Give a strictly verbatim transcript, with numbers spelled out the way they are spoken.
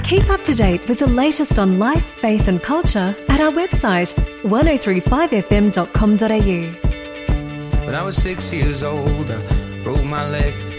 Keep up to date with the latest on life, faith and culture at our website one oh three five f m dot com dot a u. When I was six years old, I broke my leg.